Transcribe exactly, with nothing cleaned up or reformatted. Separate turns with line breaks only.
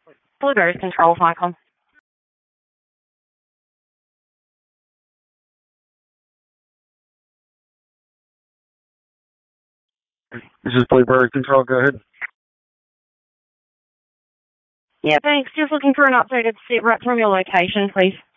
Blueberries Control, Michael.
This is Blueberry Control. Go ahead.
Yeah, thanks. Just looking for an updated sit rep from your location, please.